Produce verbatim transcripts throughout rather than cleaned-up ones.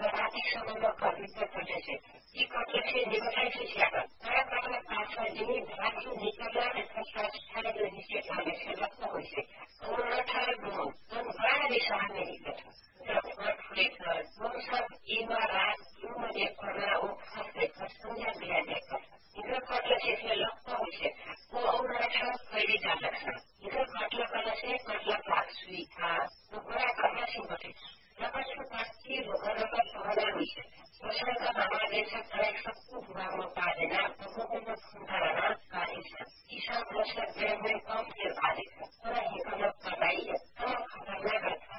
रातिसम्ममा कविता पठाइছে यी कथाले निकटाइ सिकाका तर कथाले पाछा दिने भाषा निकटला तथा स्थायी निश्चय थाले सेलक्ट होइছে उन्होंने ठार गुण तुम बड़ा दिशा में निकट जब वक्त लेकर तुम सब इमारत तुम एक करना वो खाते खस्तुंजा दिया देखा इधर कथले से लगता होइছে वो उन्होंने ठार पहले जाता था इधर कथले कला से कथला पास हुई था तो बड़ा कथला से बचे dapat seperti beberapa pengaruh masyarakat bahwa desa terkait suku bunga pada kemudian sementara kaisa bisa proses dengan kompil balik oleh hikmah kabai kalau karena kata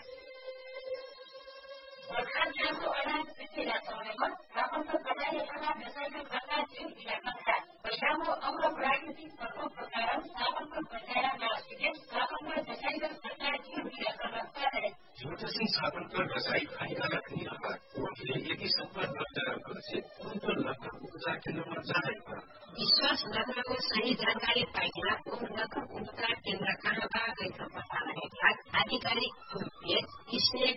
bahkan jamu orang tidak tahu apa kepada yang ada kata tidak kata bersama Allah berarti perlu perkara apa perkara masjid apa perkara kata tidak kata Jurusin sabun पर बसाई खाएगा रखनी होगा वो यदि संपर्क बच्चा से उनको लगा पूजा के नंबर जाएगा विश्वास नगरको सही जानकारी पाइला उनको उनका केन्द्र कहाँ बा गएको पता रहेगा आधिकारिक पेज इसने